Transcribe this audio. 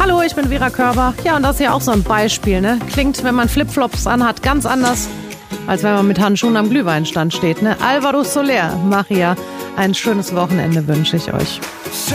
Hallo, ich bin Vera Körber. Ja, und das ist ja auch so ein Beispiel, ne? Klingt, wenn man Flipflops anhat, ganz anders, als wenn man mit Handschuhen am Glühweinstand steht, ne? Alvaro Soler, Maria, ein schönes Wochenende wünsche ich euch.